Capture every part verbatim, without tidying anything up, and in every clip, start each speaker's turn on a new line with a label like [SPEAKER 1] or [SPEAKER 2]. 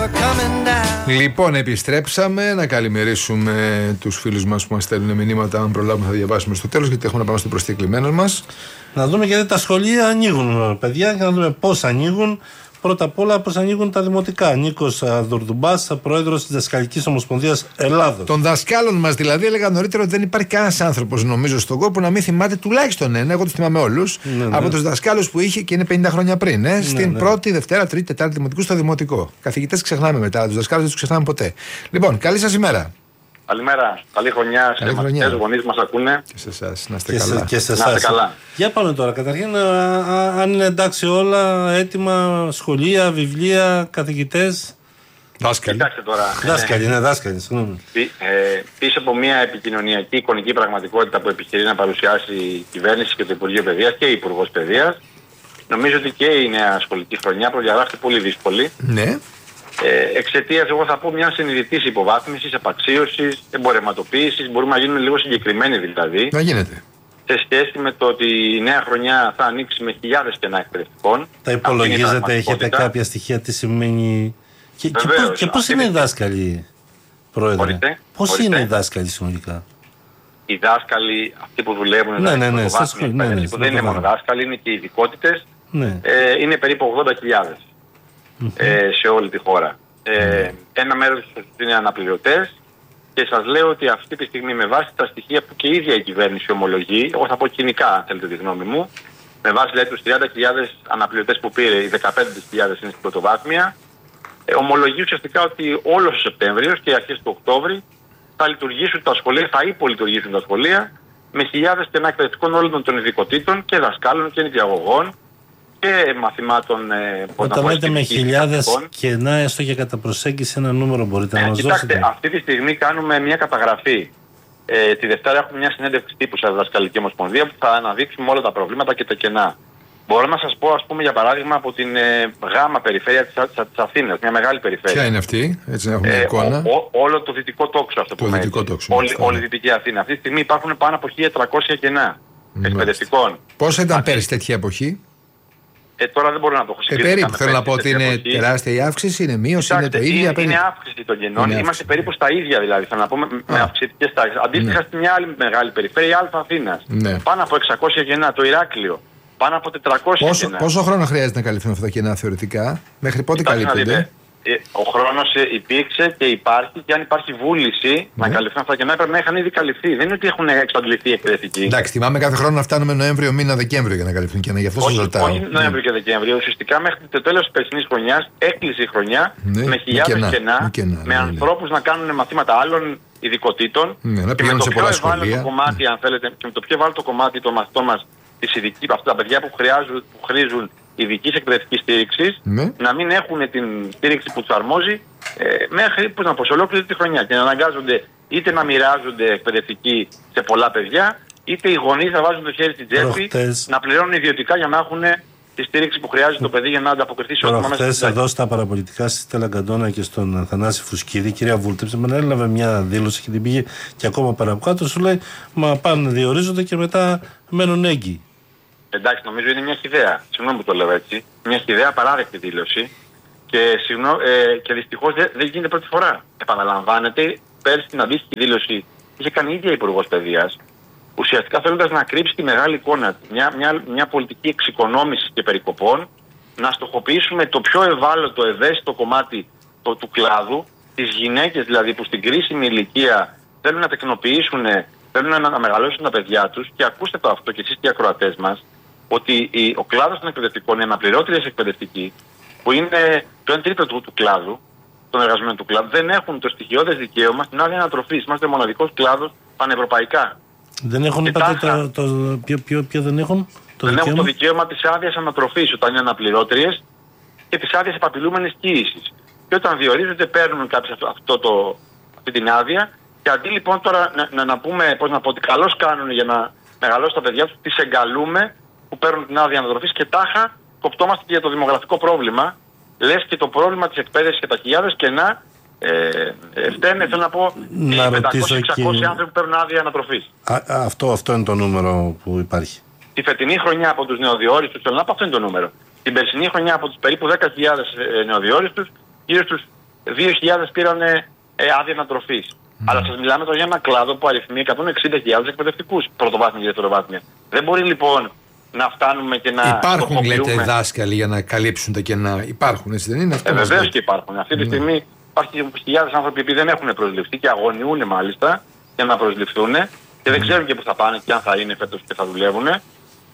[SPEAKER 1] Λοιπόν, επιστρέψαμε να καλημερίσουμε τους φίλους μας που μας στέλνουν μηνύματα. Αν προλάβουμε θα διαβάσουμε στο τέλος, γιατί έχουμε να πάμε στο προσκεκλημένο μας.
[SPEAKER 2] Να δούμε γιατί τα σχολεία ανοίγουν, παιδιά, και να δούμε πώς ανοίγουν. Πρώτα απ' όλα, πώς ανοίγουν τα δημοτικά. Νίκος Δουρδουμπάς, πρόεδρος της Δασκαλικής Ομοσπονδίας Ελλάδος.
[SPEAKER 1] Των δασκάλων μας δηλαδή, έλεγα νωρίτερα ότι δεν υπάρχει κανένας άνθρωπος, νομίζω, στον κόσμο που να μην θυμάται τουλάχιστον ένα. Εγώ τους θυμάμαι όλους. Ναι, ναι. Από τους δασκάλους που είχε και είναι πενήντα χρόνια πριν. Ε, ναι, στην ναι. πρώτη, Δευτέρα, Τρίτη, Τετάρτη Δημοτικού στο Δημοτικό. Καθηγητές ξεχνάμε μετά, τους δασκάλους δεν τους ξεχνάμε ποτέ. Λοιπόν, καλή σας ημέρα.
[SPEAKER 3] Καλημέρα. Καλή χρονιά σε μαθητές, γονείς μας ακούνε.
[SPEAKER 1] Και σε εσάς. Να είστε
[SPEAKER 2] και
[SPEAKER 1] καλά.
[SPEAKER 2] Σε, και σε εσάς.
[SPEAKER 3] καλά.
[SPEAKER 2] Για πάμε τώρα. Καταρχήν, α, α, αν είναι εντάξει όλα, έτοιμα, σχολεία, βιβλία, καθηγητές.
[SPEAKER 1] Δάσκαλοι.
[SPEAKER 3] Κοιτάξτε τώρα.
[SPEAKER 2] Δάσκαλοι, ναι, δάσκαλοι. Συγγνώμη.
[SPEAKER 3] Ε, πίσω από μια επικοινωνιακή εικονική πραγματικότητα που επιχειρεί να παρουσιάσει η κυβέρνηση και το Υπουργείο Παιδείας και η Υπουργός Παιδείας, νομίζω ότι και η νέα σχολική χρονιά προδιαγράφεται πολύ δύσκολη.
[SPEAKER 1] Ναι.
[SPEAKER 3] Ε, εξαιτίας, εγώ θα πω, μια συνειδητής υποβάθμισης, επαξίωσης, εμπορευματοποίησης. Μπορούμε να γίνουμε λίγο συγκεκριμένοι δηλαδή.
[SPEAKER 1] Να γίνεται.
[SPEAKER 3] Σε σχέση με το ότι η νέα χρονιά θα ανοίξει με χιλιάδες κενά εκπαιδευτικών.
[SPEAKER 2] Τα υπολογίζετε, έχετε κάποια στοιχεία, τι σημαίνει. Και, Βεβαίως, και πώς είναι οι δάσκαλοι, Πρόεδρε? Πώς είναι οι δάσκαλοι συνολικά?
[SPEAKER 3] Οι δάσκαλοι, αυτοί που δουλεύουν,
[SPEAKER 2] ναι, ναι, ναι,
[SPEAKER 3] στο βάθμιο, ναι, ναι, που δεν είναι μόνο δάσκαλοι, είναι και οι ειδικότητες, ναι. ε, είναι περίπου ογδόντα χιλιάδες mm-hmm. ε, σε όλη τη χώρα. Ε, mm. Ένα μέρος είναι αναπληρωτές και σας λέω ότι αυτή τη στιγμή, με βάση τα στοιχεία που και η ίδια η κυβέρνηση ομολογεί, εγώ θα πω κοινικά, αν θέλετε τη γνώμη μου, με βάση δηλαδή τους τριάντα χιλιάδες αναπληρωτές που πήρε, οι δεκαπέντε χιλιάδες είναι στην πρωτοβάθμια, ε, ομολογεί ουσιαστικά ότι όλος ο Σεπτέμβριος και αρχές του Οκτώβρη θα λειτουργήσουν τα σχολεία, θα υπολειτουργήσουν τα σχολεία με χιλιάδες κενά εκπαιδευτικών όλων των ειδικοτήτων και δασκάλων και νηπιαγωγών και μαθημάτων. Ε,
[SPEAKER 2] Όταν λέτε με χιλιάδες κενά, έστω και κατά προσέγγιση ένα νούμερο μπορείτε ε, να μας
[SPEAKER 3] κοιτάξτε,
[SPEAKER 2] δώσετε?
[SPEAKER 3] Αυτή τη στιγμή κάνουμε μια καταγραφή. Ε, τη Δευτέρα έχουμε μια συνέντευξη τύπου σε Δασκαλική Ομοσπονδία που θα αναδείξουμε όλα τα προβλήματα και τα κενά. Μπορώ να σας πω, ας πούμε, για παράδειγμα, από την ε, γάμα περιφέρεια της, της Αθήνας, μια μεγάλη περιφέρεια.
[SPEAKER 1] Ποια είναι αυτή, έτσι να έχουμε ε, εικόνα?
[SPEAKER 3] Ο, ο, όλο το δυτικό τόξο, αυτό
[SPEAKER 1] το
[SPEAKER 3] που
[SPEAKER 1] δυτικό τόξο,
[SPEAKER 3] όλη, όλη η Δυτική Αθήνα. Αυτή τη στιγμή υπάρχουν πάνω από χίλια τριακόσια κενά εκπαιδευτικών.
[SPEAKER 1] Πόσα ήταν πέρυσι τέτοια εποχή?
[SPEAKER 3] Ε, τώρα δεν μπορώ να το έχω συγκρίσει.
[SPEAKER 1] Ε, περίπου θέλω να πω ότι είναι εποχή. Τεράστια η αύξηση, είναι μείωση,
[SPEAKER 3] Κοιτάξτε,
[SPEAKER 1] είναι το ίδιο.
[SPEAKER 3] Είναι, είναι αύξηση των κενών, είναι είμαστε αύξηση. Περίπου στα ίδια δηλαδή, θέλω να πούμε, με αυξητικές τάξεις. Αντίστοιχα ναι. Στην μια άλλη μεγάλη περιφέρεια, η Α Αθήνας, ναι. Πάνω από εξακόσια κενά, το Ηράκλειο. Πάνω από τετρακόσια
[SPEAKER 1] πόσο,
[SPEAKER 3] κενά.
[SPEAKER 1] Πόσο χρόνο χρειάζεται να καλυφθούν αυτά τα κενά θεωρητικά? Μέχρι πότε καλύπτονται?
[SPEAKER 3] Ο χρόνος υπήρξε και υπάρχει, και αν υπάρχει βούληση ναι. να καλυφθούν αυτά τα κενά, πρέπει να είχαν ήδη καλυφθεί. Δεν είναι ότι έχουν εξαντληθεί εκπαιδευτικοί.
[SPEAKER 1] Εντάξει, θυμάμαι κάθε χρόνο να φτάνουμε Νοέμβριο, μήνα Δεκέμβριο για να καλυφθούν κενά. Γι' αυτό σας ρωτάω.
[SPEAKER 3] Όχι ναι. Νοέμβριο και Δεκέμβριο. Ουσιαστικά μέχρι το τέλος της περσινής χρονιάς έκλεισε η χρονιά ναι. με χιλιάδες κενά, κενά, με, κενά, με ναι, ανθρώπους ναι. να κάνουν μαθήματα άλλων ειδικοτήτων.
[SPEAKER 1] Ναι, να
[SPEAKER 3] και με το πιο
[SPEAKER 1] ευάλωτο
[SPEAKER 3] κομμάτι,
[SPEAKER 1] ναι.
[SPEAKER 3] αν θέλετε, και με το πιο ευάλωτο κομμάτι των μαθητών μας, της ειδικής, αυτά τα παιδιά που, που χρήζουν ειδικής εκπαιδευτικής στήριξης, ναι. να μην έχουν την στήριξη που τους αρμόζει ε, μέχρι που να πω, σε ολόκληρη τη χρονιά και να αναγκάζονται είτε να μοιράζονται εκπαιδευτικοί σε πολλά παιδιά, είτε οι γονείς να βάζουν το χέρι στην τσέπη, Προχτές. να πληρώνουν ιδιωτικά για να έχουν τη στήριξη που χρειάζεται το παιδί για να ανταποκριθεί σε ό,τι μέσα.
[SPEAKER 2] Προχτές εδώ στα παραπολιτικά στη Στέλλα Καντώνα και στον Θανάση Φουσκίδη, η κυρία Βούλτεψε με έλαβε μια δήλωση και την πήγε και ακόμα παρακάτω. Σου λέει, μα πάνε διορίζονται και μετά μένουν έγκυοι.
[SPEAKER 3] Εντάξει, νομίζω είναι μια χυδαία. Συγγνώμη που το λέω έτσι. Μια χυδαία παράδεκτη δήλωση. Και, ε, και δυστυχώς δεν δε γίνεται πρώτη φορά. Επαναλαμβάνεται, πέρσι την αντίστοιχη δήλωση είχε κάνει η ίδια Υπουργός Παιδείας, ουσιαστικά θέλοντας να κρύψει τη μεγάλη εικόνα, μια, μια, μια πολιτική εξοικονόμησης και περικοπών, να στοχοποιήσουμε το πιο ευάλωτο, ευαίσθητο κομμάτι το, του κλάδου, τις γυναίκες δηλαδή που στην κρίσιμη ηλικία θέλουν να τεκνοποιήσουν, θέλουν να, να μεγαλώσουν τα παιδιά τους. Και ακούστε το αυτό και εσείς και οι ακροατές μας, ότι η, ο κλάδος των εκπαιδευτικών, οι αναπληρώτριες εκπαιδευτικοί, που είναι το ένα τρίτο του, του κλάδου, των εργαζομένων του κλάδου, δεν έχουν το στοιχειώδες δικαίωμα στην άδεια ανατροφής. Είμαστε μοναδικός κλάδος πανευρωπαϊκά.
[SPEAKER 2] Δεν έχουν, είπατε, το, το, ποιο, ποιο, ποιο δεν έχουν το
[SPEAKER 3] δεν
[SPEAKER 2] δικαίωμα?
[SPEAKER 3] έχουν το δικαίωμα της άδειας ανατροφής όταν είναι αναπληρώτριες και της άδειας επαπειλούμενης κοίησης. Και όταν διορίζονται παίρνουν κάποιοι αυτό, αυτό το, αυτή την άδεια και αντί λοιπόν τώρα να, να, να πούμε, πώς να πω, ότι καλώς κάνουν για να μεγαλώσουν τα παιδιά τους, τις εγκαλούμε που παίρνουν την άδεια ανατροφής και τάχα κοπτόμαστε και για το δημογραφικό πρόβλημα. Λες και το πρόβλημα της εκπαίδευσης και τα χιλιάδες κενά ε, ε, φταίνε, θέλω να πω,
[SPEAKER 2] να
[SPEAKER 3] πεντακόσιοι εξακόσιοι και... άνθρωποι που παίρνουν άδεια ανατροφής.
[SPEAKER 2] Α, αυτό, αυτό είναι το νούμερο που υπάρχει.
[SPEAKER 3] Τη φετινή χρονιά από τους νεοδιόριστους, θέλω να πω, αυτό είναι το νούμερο. Την περσινή χρονιά από τους περίπου δέκα χιλιάδες νεοδιόριστους, γύρω στους δύο χιλιάδες πήραν ε, άδεια ανατροφής. Mm. Αλλά σας μιλάμε τώρα για ένα κλάδο που αριθμεί εκατόν εξήντα χιλιάδες εκπαιδευτικούς πρωτοβάθμια και δευτεροβάθμια. Δεν μπορεί λοιπόν να φτάνουμε και να.
[SPEAKER 1] Υπάρχουν, λέτε, δάσκαλοι για να καλύψουν τα κενά. Υπάρχουν, έτσι δεν είναι αυτό?
[SPEAKER 3] Ε, βεβαίως και υπάρχουν. Αυτή τη mm. στιγμή υπάρχουν χιλιάδες άνθρωποι που δεν έχουν προσληφθεί και αγωνιούν μάλιστα για να προσληφθούν και δεν ξέρουν και πού θα πάνε και αν θα είναι φέτος και θα δουλεύουν. Ε,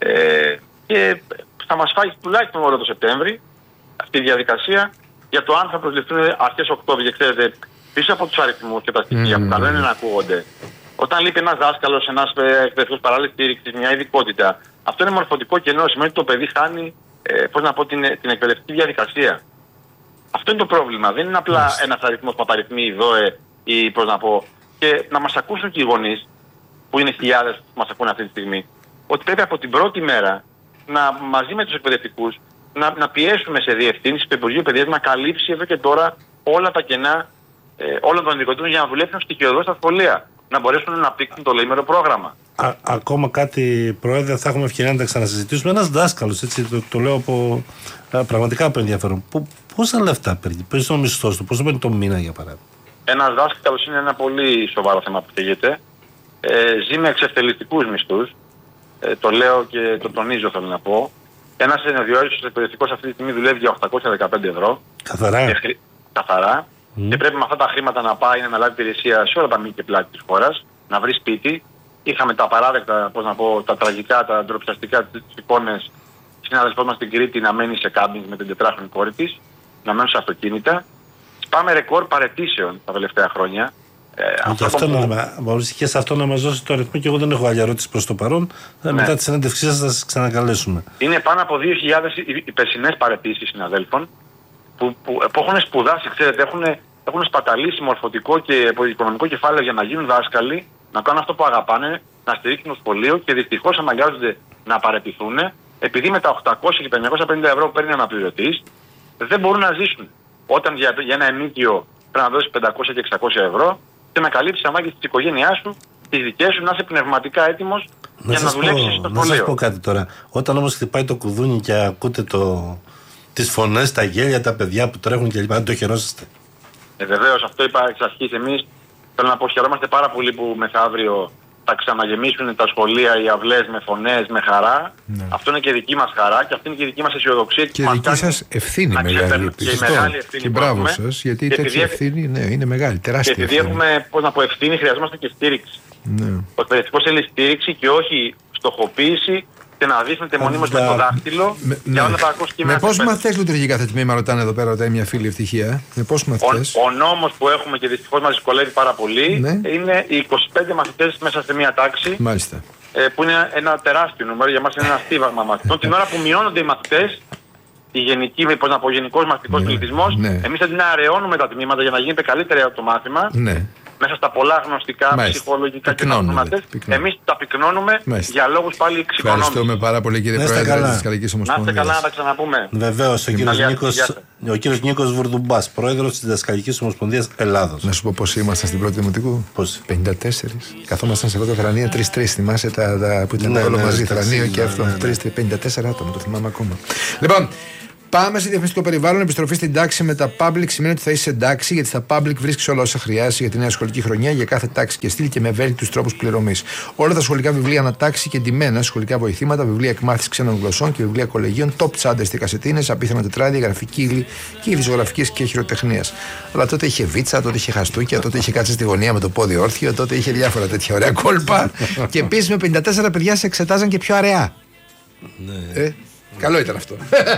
[SPEAKER 3] και θα μας φάει τουλάχιστον όλο το Σεπτέμβρη αυτή η διαδικασία για το αν θα προσληφθούν αρχές Οκτώβρη. Και ξέρετε, πίσω από τους αριθμούς και τα στοιχεία mm. που καλό είναι να ακούγονται, όταν λείπει ένας δάσκαλος, ένας εκπαιδευτικός παράλληλης στήριξης, μια ειδικότητα, αυτό είναι μορφωτικό κενό. Σημαίνει ότι το παιδί χάνει ε, πώς να πω, την, την εκπαιδευτική διαδικασία. Αυτό είναι το πρόβλημα. Δεν είναι απλά mm. ένας αριθμός που απαριθμεί η ΔΟΕ ή πώς να πω. Και να μας ακούσουν και οι γονείς, που είναι χιλιάδες που μας ακούν αυτή τη στιγμή, ότι πρέπει από την πρώτη μέρα να, μαζί με τους εκπαιδευτικούς να, να πιέσουμε σε διευθύνσεις του Υπουργείου Παιδείας να καλύψει εδώ και τώρα όλα τα κενά ε, όλων των ειδικοτήτων για να δουλέψουν στοιχειοδός στα σχολεία. Να μπορέσουν να πήξουν το λεήμερο πρόγραμμα.
[SPEAKER 2] Α, ακόμα κάτι, Πρόεδρε, θα έχουμε ευκαιρία να τα ξανασυζητήσουμε. Ένας δάσκαλος, έτσι το, το λέω από, α, πραγματικά από ενδιαφέρον. Πόσα λεφτά παίρνει, ποιος είναι ο μισθός του, πόσο παίρνει το μήνα για παράδειγμα?
[SPEAKER 3] Ένας δάσκαλος είναι ένα πολύ σοβαρό θέμα που καίγεται. Ε, ζει με εξευτελιστικούς μισθούς. Ε, το λέω και το τονίζω, θέλω να πω. Ένας ενδιόριστος εκπαιδευτικός αυτή τη στιγμή δουλεύει για οκτακόσια δεκαπέντε ευρώ.
[SPEAKER 2] Καθαρά.
[SPEAKER 3] Και, καθαρά. Mm. Και πρέπει με αυτά τα χρήματα να πάει να λάβει υπηρεσία σε όλα τα μήκη και πλάτη της χώρας, να βρει σπίτι. Είχαμε τα παράδεκτα, πώς να πω, τα τραγικά, τα ντροπιαστικά τις εικόνες. Συνάδελφός μας στην Κρήτη να μένει σε κάμπινγκ με την τετράχρονη κόρη της, να μένουν σε αυτοκίνητα. Πάμε ρεκόρ παραιτήσεων τα τελευταία χρόνια. Ε,
[SPEAKER 2] αυτό αυτό που... να, μπορείς και σε αυτό να μας δώσει το αριθμό, και εγώ δεν έχω άλλη ερώτηση προς το παρόν. Ναι. Μετά τη συνέντευξή σας θα σας ξανακαλέσουμε.
[SPEAKER 3] Είναι πάνω από δύο χιλιάδες οι περσινές παραιτήσεις συναδέλφων που, που, που έχουν σπουδάσει, ξέρετε, έχουν, έχουν σπαταλήσει μορφωτικό και οικονομικό κεφάλαιο για να γίνουν δάσκαλοι, να κάνουν αυτό που αγαπάνε, να στηρίξουν το σχολείο και δυστυχώς αναγκάζονται να παραιτηθούν, επειδή με τα οκτακόσια και τα εννιακόσια πενήντα ευρώ που παίρνει αναπληρωτής δεν μπορούν να ζήσουν. Όταν για, για ένα ενίκιο πρέπει να δώσεις πεντακόσια και εξακόσια ευρώ και να καλύψεις ανάγκες της οικογένειάς σου, τις δικές σου, να είσαι πνευματικά έτοιμος για να δουλέψεις στο σχολείο.
[SPEAKER 2] Να σας πω κάτι τώρα. Όταν όμως χτυπάει το κουδούνι και ακούτε το, τις φωνές, τα γέλια, τα παιδιά που τρέχουν κλπ., δεν το χαιρόσαστε?
[SPEAKER 3] Ε, βεβαίως, αυτό είπα εξ αρχής. Εμείς θέλω να πω, χαιρόμαστε πάρα πολύ που μεθαύριο θα ξαναγεμίσουν τα σχολεία, οι αυλές με φωνές, με χαρά. Ναι. Αυτό είναι και δική μας χαρά και αυτή είναι και δική μας αισιοδοξία.
[SPEAKER 1] Και δική σας ευθύνη μεγάλη.
[SPEAKER 3] Και, μεγάλη ευθύνη
[SPEAKER 1] και μπράβο σας, γιατί τέτοια επειδή... ευθύνη ναι, είναι μεγάλη, τεράστια.
[SPEAKER 3] Και επειδή ευθύνη. έχουμε, πώς να πω, ευθύνη, χρειαζόμαστε και στήριξη. Ναι. Ο εκπαιδευτικός θέλει στήριξη και όχι στοχοποίηση και να δείχνετε μονίμως με το δάχτυλο με, για όλα τα ακούς κείμενα.
[SPEAKER 1] Με πόσους μαθητές λειτουργεί κάθε τμήμα, ρωτάνε εδώ πέρα, ρωτάει μια φίλη ευτυχία. Με πόσους μαθητές?
[SPEAKER 3] Ο, ο νόμος που έχουμε και δυστυχώς μας δυσκολεύει πάρα πολύ, ναι, είναι οι είκοσι πέντε μαθητές μέσα σε μια τάξη.
[SPEAKER 1] Μάλιστα.
[SPEAKER 3] Ε, που είναι ένα τεράστιο νούμερο, για μας είναι ένα στίβαγμα μαθητών. Την ώρα που μειώνονται οι μαθητές, η γενική, πώς να πω, ο γενικός μαθητικός ναι, πληθυσμός, ναι, εμείς αντί να αραιώνουμε τα τμήματα για να γίνεται καλύτερο το μάθημα, ναι, μέσα στα πολλά γνωστικά, μάλιστα, ψυχολογικά και μαθηματές, εμείς τα πυκνώνουμε Μάλιστα. για λόγους πάλι εξοικονόμησης.
[SPEAKER 1] Ευχαριστούμε πάρα πολύ, κύριε Πρόεδρε της Δασκαλικής Ομοσπονδίας.
[SPEAKER 3] Να είστε καλά, να τα ξαναπούμε.
[SPEAKER 2] Βεβαίως, ο κύριος Νίκος, ο κύριος Νίκος Βουρδουμπάς, πρόεδρος της Δασκαλικής Ομοσπονδίας Ελλάδος.
[SPEAKER 1] Να σου πω πώς ήμασταν στην πρώτη δημοτικού. Πώς? πενήντα τέσσερα. Καθόμασταν σε αυτό το θρανείο τρεις τρεις. Θυμάσαι τα, τα, που ήταν ναι, όλο ναι, μαζί, θρανείο και αυτό. πενήντα τέσσερα άτομα, το θυμάμαι ακόμα. Λοιπόν. Πάμε στη διαφημιστικό περιβάλλον. Επιστροφή στην τάξη με τα public σημαίνει ότι θα είσαι εντάξει, γιατί στα public βρίσκεις όλα όσα χρειάζεσαι για τη νέα σχολική χρονιά, για κάθε τάξη και στυλ και με ευέλικτους τρόπους πληρωμής. Όλα τα σχολικά βιβλία ανατάξει και εντυμμένα, σχολικά βοηθήματα, βιβλία εκμάθησης ξένων γλωσσών και βιβλία κολεγίων, top τσάντες και κασετίνες, απίθανα τετράδια, γραφική ύλη και είδη ζωγραφικής και χειροτεχνίας. Αλλά τότε είχε βίτσα, τότε είχε χαστούκια, τότε είχε κάτσει στη γωνία με το πόδι όρθιο, τότε είχε διάφορα τέτοια ωραία κόλπα. Και επίσης με πενήντα τέσσερα παιδιά σε εξετάζαν και πιο αραιά. Ναι. Ε? Καλό ήταν αυτό.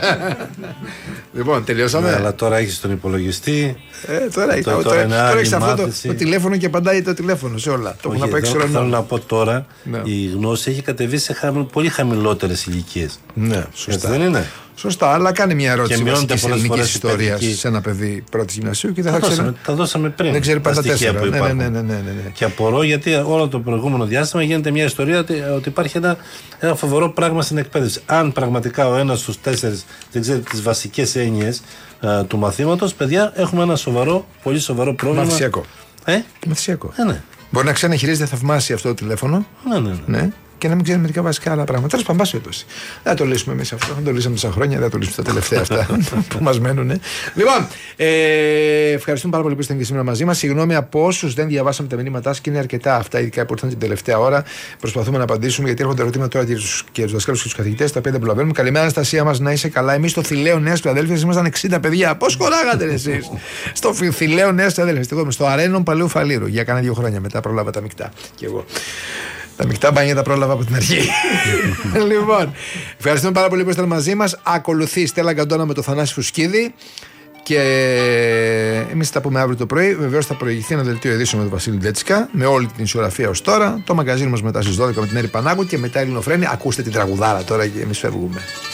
[SPEAKER 1] Λοιπόν, τελειώσαμε.
[SPEAKER 2] Ναι, αλλά τώρα έχεις τον υπολογιστή.
[SPEAKER 1] Ε, τώρα τώρα, τώρα, τώρα έχεις αυτό το, το τηλέφωνο και απαντάει το τηλέφωνο σε όλα. Το
[SPEAKER 2] Όχι, εδώ, θέλω να πω τώρα, ναι, η γνώση έχει κατεβεί σε χαμη, πολύ χαμηλότερες ηλικίες.
[SPEAKER 1] Ναι, σωστά.
[SPEAKER 2] Έτσι δεν είναι?
[SPEAKER 1] Σωστά, αλλά κάνει μια ερώτηση βασικής ελληνικής ιστορίας σε ένα παιδί πρώτης γυμνασίου και δεν θα, θα ξέρει.
[SPEAKER 2] Τα δώσαμε πριν.
[SPEAKER 1] Δεν ξέρει πάντα τέσσερα.
[SPEAKER 2] Που
[SPEAKER 1] ναι, ναι, ναι, ναι, ναι, ναι.
[SPEAKER 2] Και απορώ γιατί όλο το προηγούμενο διάστημα γίνεται μια ιστορία ότι, ότι υπάρχει ένα, ένα φοβερό πράγμα στην εκπαίδευση. Αν πραγματικά ο ένας στους τέσσερις δεν ξέρει τις βασικές έννοιες α, του μαθήματος, παιδιά, έχουμε ένα σοβαρό, πολύ σοβαρό πρόβλημα.
[SPEAKER 1] Μαθησιακό.
[SPEAKER 2] Ε?
[SPEAKER 1] Μαθησιακό.
[SPEAKER 2] Ε, ναι.
[SPEAKER 1] Μπορεί να ξαναχειρίζεται θαυμάσια αυτό το τηλέφωνο.
[SPEAKER 2] Ναι, ναι, ναι. ναι.
[SPEAKER 1] και να μην ξέρει μερικά βασικά άλλα πράγματα. Τέλος πάντων, δεν θα το λύσουμε εμείς αυτό. Δεν το λύσαμε τόσα χρόνια, δεν θα το λύσουμε τα τελευταία αυτά που μας μένουν. Λοιπόν, ε, ευχαριστούμε πάρα πολύ που ήσασταν και σήμερα μαζί μας. Συγγνώμη από όσους δεν διαβάσαμε τα μηνύματά σας και είναι αρκετά αυτά, ειδικά που ήρθαν την τελευταία ώρα. Προσπαθούμε να απαντήσουμε γιατί έρχονται ερωτήματα τώρα και του δασκάλου και του καθηγητές, τα οποία δεν προλαβαίνουμε. Καλημέρα, Αναστασία μας, να είσαι καλά. Εμείς στο Θηλαίο Νέας Φιλαδέλφειας ήμασταν εξήντα παιδιά. Πώς χωράγατε εσείς? Στο Θηλαίο Νέας Φιλαδέλφειας, στο Αρένον Παλαιού Φαλήρου. Για κάνα δύο χρόνια μετά πρόλαβα τα μεικτά. Και εγώ. Τα μεικτά μπάνια τα πρόλαβα από την αρχή. Λοιπόν, ευχαριστούμε πάρα πολύ που ήσασταν μαζί μας. Ακολουθεί η Στέλλα Γκαντόνα με το Θανάση Φουσκίδη. Και εμείς θα τα πούμε αύριο το πρωί. Βεβαίως θα προηγηθεί ένα δελτίο ειδήσεων με τον Βασίλη Ντέτσικα, με όλη την ισογραφία ως τώρα. Το μαγκαζίνο μας μετά στις δώδεκα με την Έρη Πανάγου και μετά Ελληνοφρένη. Ακούστε την τραγουδάρα τώρα και εμείς φεύγουμε.